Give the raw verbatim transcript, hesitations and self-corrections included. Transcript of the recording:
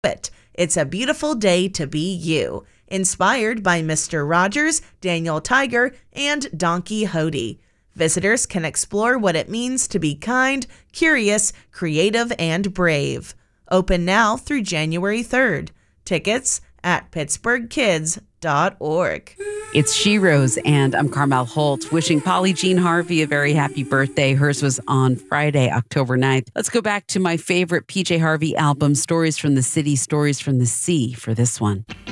it. It's a beautiful day to be you. Inspired by Mister Rogers, Daniel Tiger, and Don Quixote. Visitors can explore what it means to be kind, curious, creative, and brave. Open now through January third. Tickets at pittsburgh kids dot org. It's Sheroes, and I'm Carmel Holt, wishing Polly Jean Harvey a very happy birthday. Hers was on Friday, October ninth. Let's go back to my favorite P J Harvey album, Stories from the City, Stories from the Sea, for this one.